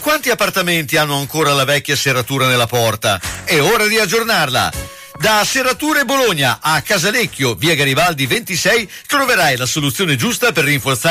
quanti appartamenti hanno ancora la vecchia serratura nella porta? È ora di aggiornarla. Da Serrature Bologna a Casalecchio, via Garibaldi 26, troverai la soluzione giusta per rinforzare